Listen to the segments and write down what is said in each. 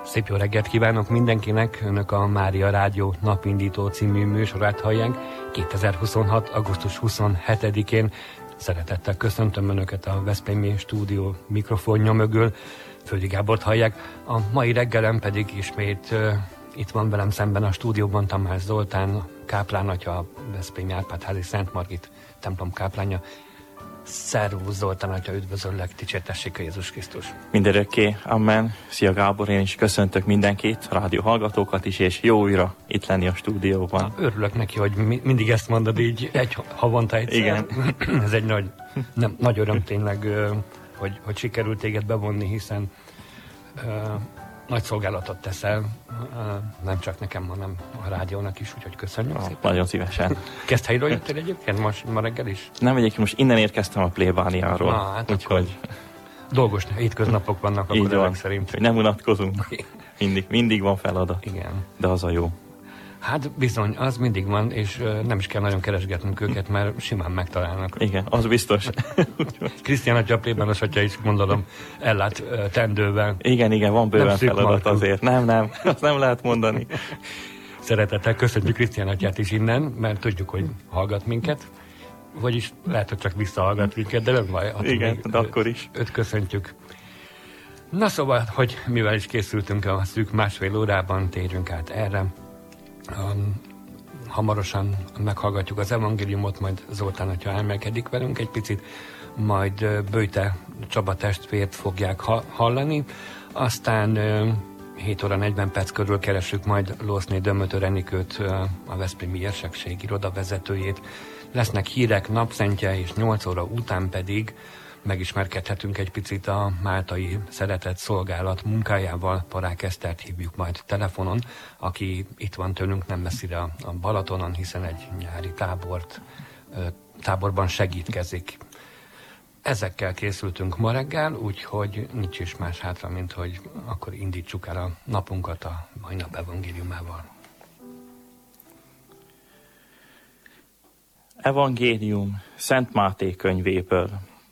Szép jó reggelt kívánok mindenkinek! Önök a Mária Rádió Napindító című műsorát hallják 2026. augusztus 27-én. Szeretettel köszöntöm Önöket a Veszprémi stúdió mikrofonja mögül. Földi Gábort hallják. A mai reggelen pedig ismét itt van velem szemben a stúdióban Tamás Zoltán, káplán atya, a Veszprémi Árpád-házi Szent Margit templom káplánja. Szervusz Zoltán atya, üdvözöllek, dicsértessék a Jézus Krisztus. Mindörökké, amen. Szia Gábor, én is köszöntök mindenkit, rádió hallgatókat is, és jó újra itt lenni a stúdióban. Örülök neki, hogy mindig ezt mondod így, havonta egyszer. Igen. Ez egy nagy öröm tényleg, hogy sikerült téged bevonni, hiszen nagy szolgálatot teszel, nem csak nekem, hanem a rádiónak is, úgyhogy köszönjük szépen. Nagyon szívesen. Keszthelyről jöttél egyébként ma reggel is? Nem, egyébként most innen érkeztem a plébániáról. Hát úgyhogy dolgos hétköznapok vannak így akkor van, ezek szerint. hogy nem unatkozunk. Mindig van feladat. Igen. De az a jó. Hát bizony, az mindig van, és nem is kell nagyon keresgetnünk őket, mert simán megtalálnak. Igen, az biztos. Krisztián atya, plébános atya is gondolom ellát tendővel. Igen, van bőven feladat markú. azért. Nem, azt nem lehet mondani. Szeretettel köszönjük Krisztián atyát is innen, mert tudjuk, hogy hallgat minket. Vagyis lehet, hogy csak visszahallgat minket, de nem baj. Igen, de akkor is. Őt köszöntjük. Na szóval, hogy mivel is készültünk a szűk másfél órában, térjünk át erre. Hamarosan meghallgatjuk az evangéliumot, majd Zoltán atya elmelkedik velünk egy picit, majd Böjte Csaba testvért fogják hallani, aztán 7 óra 40 perc körül keressük majd Lószné Dömötör Enikőt, a Veszprémi Érsekség irodavezetőjét. Lesznek hírek, napszentje, és 8 óra után pedig megismerkedhetünk egy picit a Máltai Szeretett Szolgálat munkájával. Parák Esztert hívjuk majd telefonon, aki itt van tőlünk nem messzire a Balatonon, hiszen egy nyári táborban segítkezik. Ezekkel készültünk ma reggel, úgyhogy nincs is más hátra, mint hogy akkor indítsuk el a napunkat a mai nap evangéliumával. Evangélium Szent Máté könyvéből.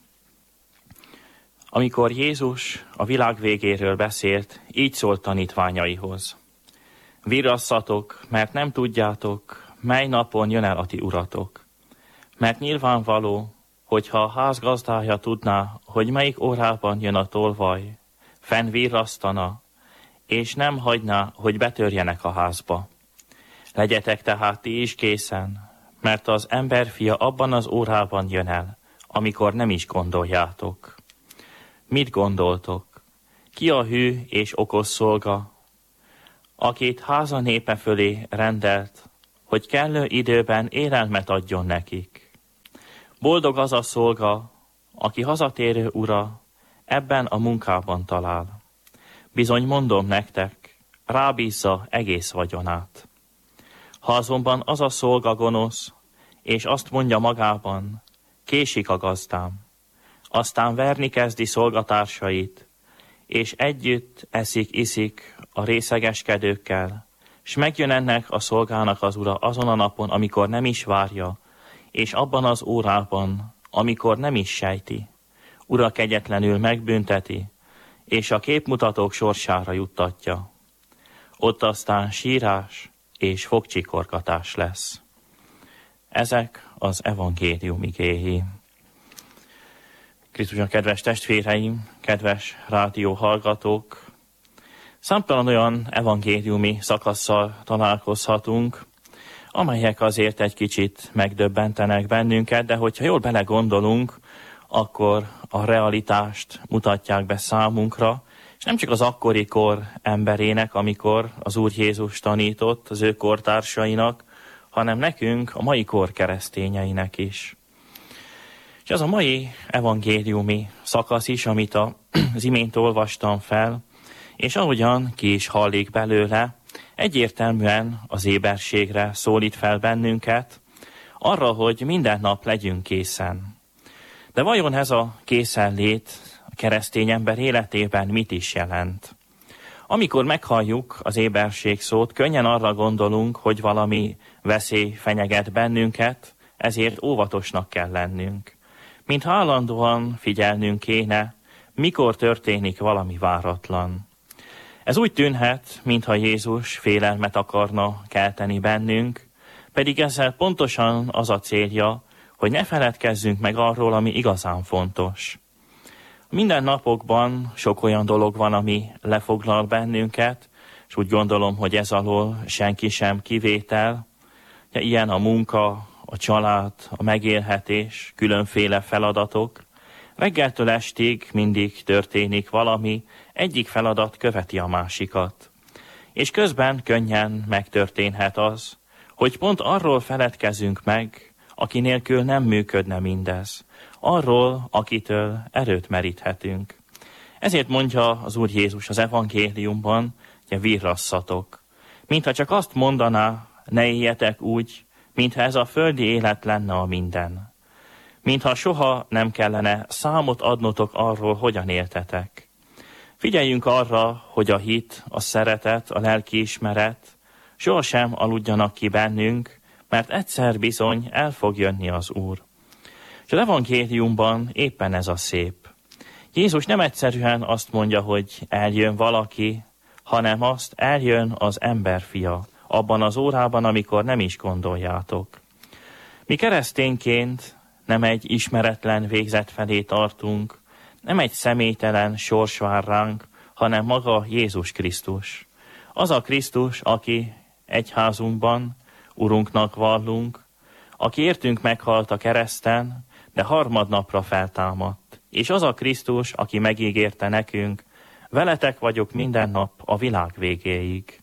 Amikor Jézus a világ végéről beszélt, így szólt tanítványaihoz. Virrasszatok, mert nem tudjátok, mely napon jön el a ti uratok. Mert nyilvánvaló, hogyha a ház gazdája tudná, hogy melyik órában jön a tolvaj, fenn virrasztana, és nem hagyná, hogy betörjenek a házba. Legyetek tehát ti is készen, mert az emberfia abban az órában jön el, amikor nem is gondoljátok. Mit gondoltok? Ki a hű és okos szolga, akit háza népe fölé rendelt, hogy kellő időben élelmet adjon nekik? Boldog az a szolga, aki hazatérő ura ebben a munkában talál. Bizony mondom nektek, rábízza egész vagyonát. Ha azonban az a szolga gonosz, és azt mondja magában, késik a gazdám, aztán verni kezdi szolgatársait, és együtt eszik-iszik a részegeskedőkkel, s megjön ennek a szolgának az ura azon a napon, amikor nem is várja, és abban az órában, amikor nem is sejti. Ura kegyetlenül megbünteti, és a képmutatók sorsára juttatja. Ott aztán sírás és fogcsikorgatás lesz. Ezek az evangélium igéi. Krisztuson kedves testvéreim, kedves rádióhallgatók, számtalan olyan evangéliumi szakasszal találkozhatunk, amelyek azért egy kicsit megdöbbentenek bennünket, de hogyha jól belegondolunk, akkor a realitást mutatják be számunkra, és nem csak az akkori kor emberének, amikor az Úr Jézus tanított az ő kortársainak, hanem nekünk, a mai kor keresztényeinek is. És az a mai evangéliumi szakasz is, amit az imént olvastam fel, és ahogyan ki is hallik belőle, egyértelműen az éberségre szólít fel bennünket, arra, hogy minden nap legyünk készen. De vajon ez a készenlét a keresztény ember életében mit is jelent? Amikor meghalljuk az éberség szót, könnyen arra gondolunk, hogy valami veszély fenyeget bennünket, ezért óvatosnak kell lennünk. Mintha állandóan figyelnünk kéne, mikor történik valami váratlan. Ez úgy tűnhet, mintha Jézus félelmet akarna kelteni bennünk, pedig ezzel pontosan az a célja, hogy ne feledkezzünk meg arról, ami igazán fontos. Minden napokban sok olyan dolog van, ami lefoglal bennünket, és úgy gondolom, hogy ez alól senki sem kivétel. Ilyen a munka, a család, a megélhetés, különféle feladatok. Reggeltől estig mindig történik valami, egyik feladat követi a másikat. És közben könnyen megtörténhet az, hogy pont arról feledkezünk meg, aki nélkül nem működne mindez. Arról, akitől erőt meríthetünk. Ezért mondja az Úr Jézus az evangéliumban, hogy virrasszatok. Mintha csak azt mondaná, ne éljetek úgy, mintha ez a földi élet lenne a minden. Mintha soha nem kellene számot adnotok arról, hogyan éltetek. Figyeljünk arra, hogy a hit, a szeretet, a lelkiismeret sohasem aludjanak ki bennünk, mert egyszer bizony el fog jönni az Úr. És az evangéliumban éppen ez a szép. Jézus nem egyszerűen azt mondja, hogy eljön valaki, hanem azt eljön az emberfia, abban az órában, amikor nem is gondoljátok. Mi keresztényként nem egy ismeretlen végzet felé tartunk, nem egy személytelen sors vár ránk, hanem maga Jézus Krisztus. Az a Krisztus, aki egyházunkban, Urunknak vallunk, aki értünk meghalt a kereszten, de harmadnapra feltámadt. És az a Krisztus, aki megígérte nekünk, veletek vagyok minden nap a világ végéig.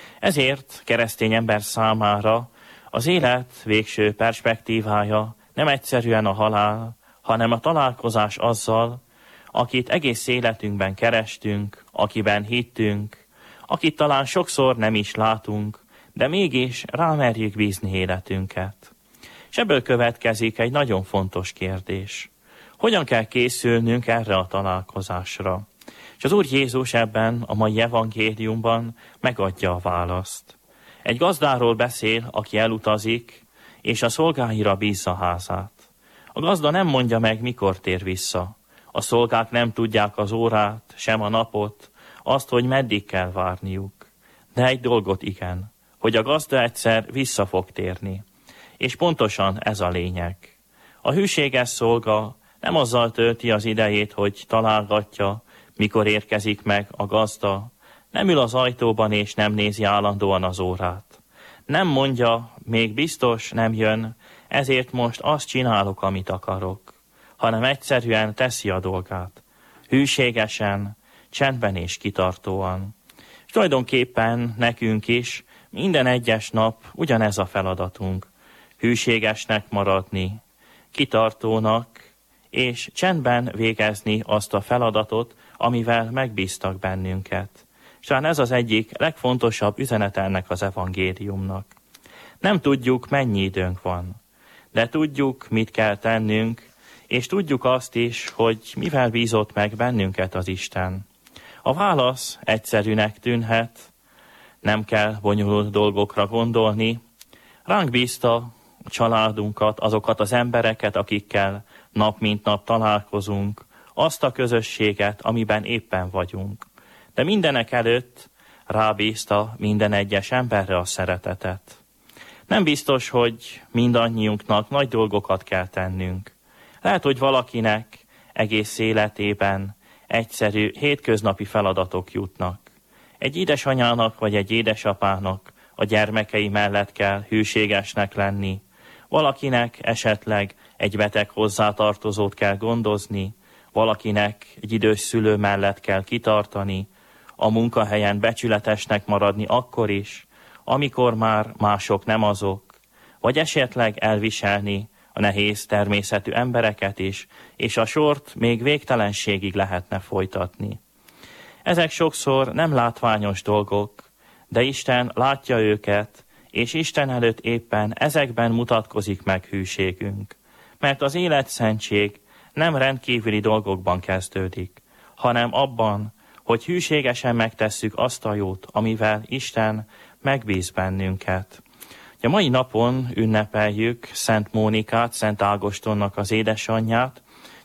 Ezért keresztény ember számára az élet végső perspektívája nem egyszerűen a halál, hanem a találkozás azzal, akit egész életünkben kerestünk, akiben hittünk, akit talán sokszor nem is látunk, de mégis rámerjük bízni életünket. És ebből következik egy nagyon fontos kérdés. Hogyan kell készülnünk erre a találkozásra? És az Úr Jézus ebben a mai evangéliumban megadja a választ. Egy gazdáról beszél, aki elutazik, és a szolgáira bízza házát. A gazda nem mondja meg, mikor tér vissza. A szolgák nem tudják az órát, sem a napot, azt, hogy meddig kell várniuk. De egy dolgot igen, hogy a gazda egyszer vissza fog térni. És pontosan ez a lényeg. A hűséges szolga nem azzal tölti az idejét, hogy találgatja, mikor érkezik meg a gazda, nem ül az ajtóban és nem nézi állandóan az órát. Nem mondja, még biztos nem jön, ezért most azt csinálok, amit akarok, hanem egyszerűen teszi a dolgát, hűségesen, csendben és kitartóan. És tulajdonképpen nekünk is minden egyes nap ugyanez a feladatunk, hűségesnek maradni, kitartónak, és csendben végezni azt a feladatot, amivel megbíztak bennünket. És talán ez az egyik legfontosabb üzenet ennek az evangéliumnak. Nem tudjuk, mennyi időnk van, de tudjuk, mit kell tennünk, és tudjuk azt is, hogy mivel bízott meg bennünket az Isten. A válasz egyszerűnek tűnhet, nem kell bonyolult dolgokra gondolni. Ránk bízta a családunkat, azokat az embereket, akikkel nap mint nap találkozunk, azt a közösséget, amiben éppen vagyunk. De mindenek előtt rábízta minden egyes emberre a szeretetet. Nem biztos, hogy mindannyiunknak nagy dolgokat kell tennünk. Lehet, hogy valakinek egész életében egyszerű, hétköznapi feladatok jutnak. Egy édesanyának vagy egy édesapának a gyermekei mellett kell hűségesnek lenni. Valakinek esetleg egy beteg hozzátartozót kell gondozni, valakinek egy idős szülő mellett kell kitartani, a munkahelyen becsületesnek maradni akkor is, amikor már mások nem azok, vagy esetleg elviselni a nehéz természetű embereket is, és a sort még végtelenségig lehetne folytatni. Ezek sokszor nem látványos dolgok, de Isten látja őket, és Isten előtt éppen ezekben mutatkozik meg hűségünk. Mert az életszentség nem rendkívüli dolgokban kezdődik, hanem abban, hogy hűségesen megtesszük azt a jót, amivel Isten megbíz bennünket. A mai napon ünnepeljük Szent Mónikát, Szent Ágostonnak az édesanyját.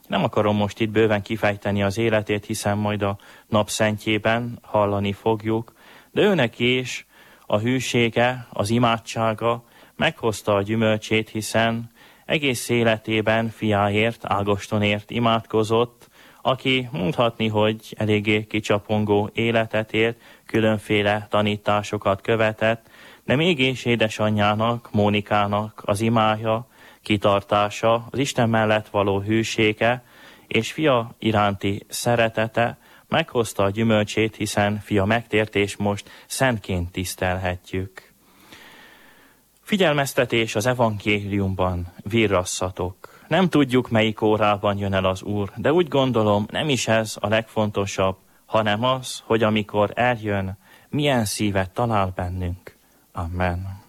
Nem akarom most itt bőven kifejteni az életét, hiszen majd a napszentjében hallani fogjuk, de őnek is a hűsége, az imádsága meghozta a gyümölcsét, hiszen egész életében fiáért, Ágostonért imádkozott, aki mondhatni, hogy eléggé kicsapongó életet élt, különféle tanításokat követett, de mégis édesanyjának, Mónikának az imája, kitartása, az Isten mellett való hűsége és fia iránti szeretete meghozta a gyümölcsét, hiszen fia megtért, és most szentként tisztelhetjük. Figyelmeztetés az evangéliumban: virrasszatok. Nem tudjuk, melyik órában jön el az Úr, de úgy gondolom, nem is ez a legfontosabb, hanem az, hogy amikor eljön, milyen szívet talál bennünk. Amen.